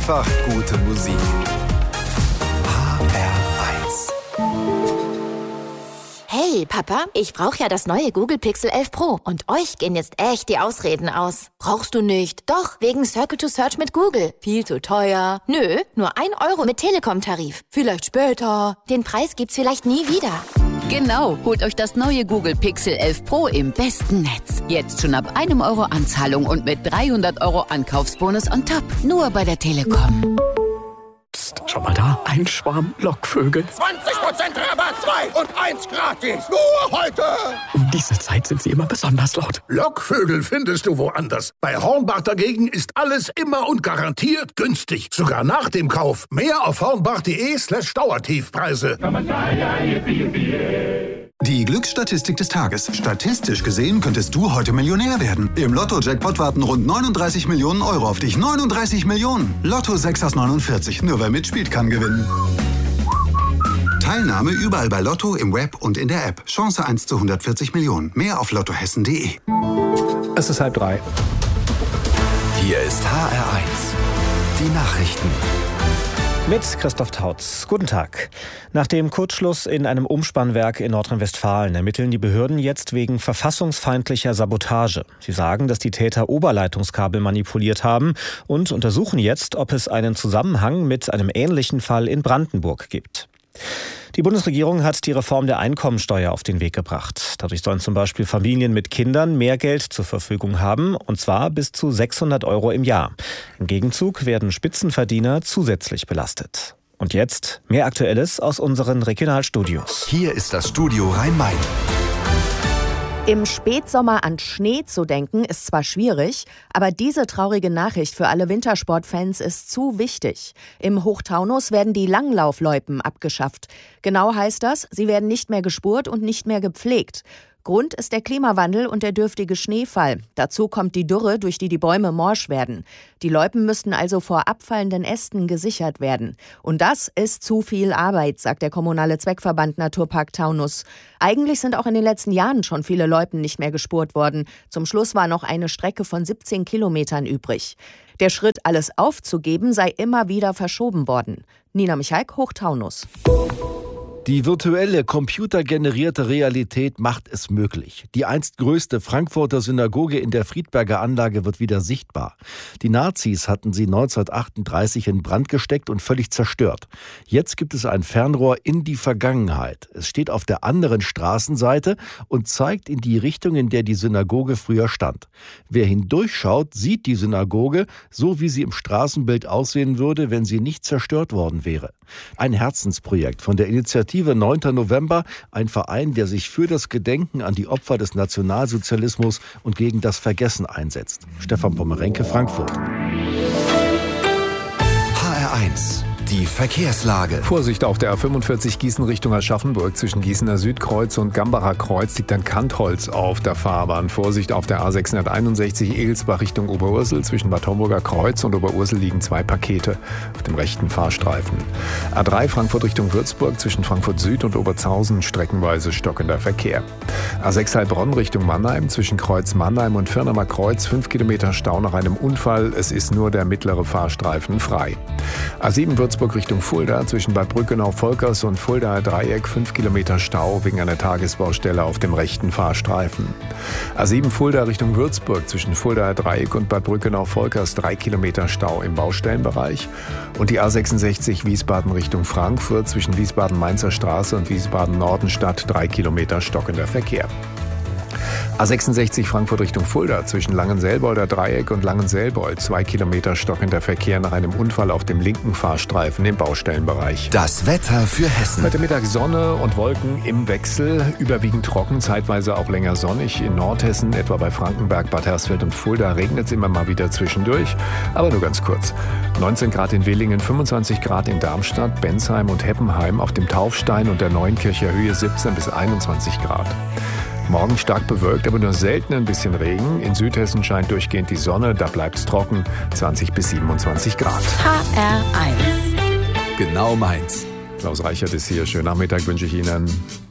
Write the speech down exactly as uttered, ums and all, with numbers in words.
einfach gute Musik. H R eins. Hey, Papa, ich brauche ja das neue Google Pixel elf Pro und euch gehen jetzt echt die Ausreden aus. Brauchst du nicht? Doch, wegen Circle to Search mit Google. Viel zu teuer. Nö, nur ein Euro mit Telekom-Tarif. Vielleicht später. Den Preis gibt's vielleicht nie wieder. Genau, holt euch das neue Google Pixel elf Pro im besten Netz. Jetzt schon ab einem Euro Anzahlung und mit dreihundert Euro Ankaufsbonus on top. Nur bei der Telekom. Psst, schau mal da, ein Schwarm Lockvögel. zwanzig Prozent Rabatt, zwei und eins gratis. Nur heute. Um diese Zeit sind sie immer besonders laut. Lockvögel findest du woanders. Bei Hornbach dagegen ist alles immer und garantiert günstig. Sogar nach dem Kauf. Mehr auf hornbach.de slash Dauertiefpreise. Die Glücksstatistik des Tages. Statistisch gesehen könntest du heute Millionär werden. Im Lotto-Jackpot warten rund neununddreißig Millionen Euro auf dich. neununddreißig Millionen. Lotto sechs aus neunundvierzig. Nur wer mitspielt, kann gewinnen. Teilnahme überall bei Lotto, im Web und in der App. Chance eins zu hundertvierzig Millionen. Mehr auf lottohessen punkt de. Es ist halb drei. Hier ist H R eins. Die Nachrichten. Mit Christoph Tautz. Guten Tag. Nach dem Kurzschluss in einem Umspannwerk in Nordrhein-Westfalen ermitteln die Behörden jetzt wegen verfassungsfeindlicher Sabotage. Sie sagen, dass die Täter Oberleitungskabel manipuliert haben und untersuchen jetzt, ob es einen Zusammenhang mit einem ähnlichen Fall in Brandenburg gibt. Die Bundesregierung hat die Reform der Einkommensteuer auf den Weg gebracht. Dadurch sollen zum Beispiel Familien mit Kindern mehr Geld zur Verfügung haben, und zwar bis zu sechshundert Euro im Jahr. Im Gegenzug werden Spitzenverdiener zusätzlich belastet. Und jetzt mehr Aktuelles aus unseren Regionalstudios. Hier ist das Studio Rhein-Main. Im Spätsommer an Schnee zu denken, ist zwar schwierig, aber diese traurige Nachricht für alle Wintersportfans ist zu wichtig. Im Hochtaunus werden die Langlaufloipen abgeschafft. Genau heißt das, sie werden nicht mehr gespurt und nicht mehr gepflegt. Grund ist der Klimawandel und der dürftige Schneefall. Dazu kommt die Dürre, durch die die Bäume morsch werden. Die Loipen müssten also vor abfallenden Ästen gesichert werden. Und das ist zu viel Arbeit, sagt der kommunale Zweckverband Naturpark Taunus. Eigentlich sind auch in den letzten Jahren schon viele Loipen nicht mehr gespurt worden. Zum Schluss war noch eine Strecke von siebzehn Kilometern übrig. Der Schritt, alles aufzugeben, sei immer wieder verschoben worden. Nina Michalk, Hochtaunus. Die virtuelle, computergenerierte Realität macht es möglich. Die einst größte Frankfurter Synagoge in der Friedberger Anlage wird wieder sichtbar. Die Nazis hatten sie neunzehnhundertachtunddreißig in Brand gesteckt und völlig zerstört. Jetzt gibt es ein Fernrohr in die Vergangenheit. Es steht auf der anderen Straßenseite und zeigt in die Richtung, in der die Synagoge früher stand. Wer hindurchschaut, sieht die Synagoge, so wie sie im Straßenbild aussehen würde, wenn sie nicht zerstört worden wäre. Ein Herzensprojekt von der Initiative neunter November, ein Verein, der sich für das Gedenken an die Opfer des Nationalsozialismus und gegen das Vergessen einsetzt. Stefan Pommerenke, Frankfurt. H R eins. Die Verkehrslage. Vorsicht auf der A fünfundvierzig Gießen Richtung Aschaffenburg. Zwischen Gießener Südkreuz und Gambacher Kreuz liegt ein Kantholz auf der Fahrbahn. Vorsicht auf der A sechshunderteinundsechzig Egelsbach Richtung Oberursel. Zwischen Bad Homburger Kreuz und Oberursel liegen zwei Pakete auf dem rechten Fahrstreifen. A drei Frankfurt Richtung Würzburg. Zwischen Frankfurt Süd und Oberzausen streckenweise stockender Verkehr. A sechs Heilbronn Richtung Mannheim. Zwischen Kreuz Mannheim und Firnamer Kreuz fünf Kilometer Stau nach einem Unfall. Es ist nur der mittlere Fahrstreifen frei. A sieben Würzburg Richtung Fulda, zwischen Bad Brückenau-Volkers und Fuldaer Dreieck fünf Kilometer Stau wegen einer Tagesbaustelle auf dem rechten Fahrstreifen. A sieben Fulda Richtung Würzburg, zwischen Fuldaer Dreieck und Bad Brückenau-Volkers drei Kilometer Stau im Baustellenbereich. Und die A sechsundsechzig Wiesbaden Richtung Frankfurt, zwischen Wiesbaden-Mainzer Straße und Wiesbaden-Nordenstadt drei Kilometer stockender Verkehr. A sechsundsechzig Frankfurt Richtung Fulda, zwischen Langenselbolder Dreieck und Langenselbold zwei Kilometer stockender Verkehr nach einem Unfall auf dem linken Fahrstreifen im Baustellenbereich. Das Wetter für Hessen. Heute Mittag Sonne und Wolken im Wechsel, überwiegend trocken, zeitweise auch länger sonnig. In Nordhessen, etwa bei Frankenberg, Bad Hersfeld und Fulda, regnet es immer mal wieder zwischendurch, aber nur ganz kurz. neunzehn Grad in Willingen, fünfundzwanzig Grad in Darmstadt, Bensheim und Heppenheim, auf dem Taufstein und der Neunkircher Höhe siebzehn bis einundzwanzig Grad. Morgen stark bewölkt, aber nur selten ein bisschen Regen. In Südhessen scheint durchgehend die Sonne, da bleibt es trocken, zwanzig bis siebenundzwanzig Grad. H R eins. Genau meins. Klaus Reichert ist hier. Schönen Nachmittag wünsche ich Ihnen.